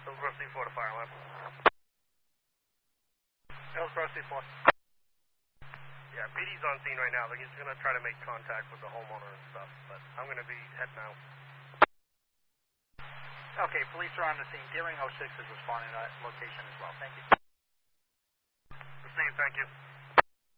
Hillsborough C4 to fire line. Hillsborough C4. Yeah, PD's on scene right now. They're just going to try to make contact with the homeowner and stuff, but I'm going to be heading out. Okay, police are on the scene. Deering 06 is responding to that location as well. Thank you. Received, thank you.